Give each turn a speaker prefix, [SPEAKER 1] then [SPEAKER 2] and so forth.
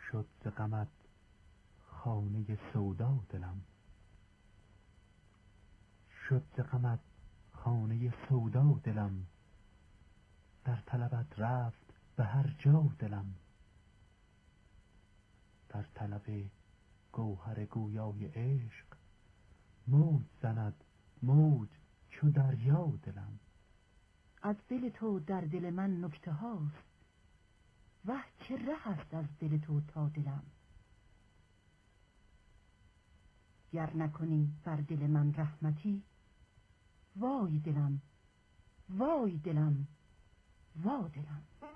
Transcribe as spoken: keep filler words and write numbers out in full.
[SPEAKER 1] شد ز غمت خانه سودا دلم، شد ز غمت خانه سودا دلم، در طلبت رفت به هر جا دلم، در طلب گوهر گویای عشق، موج زند موج چو دریا دلم.
[SPEAKER 2] از دل تو در دل من نکته هاست، وه چه ره است از دل تو تا دلم. گر نکنی بر دل من رحمتی، وای دلم وای دلم وا دلم.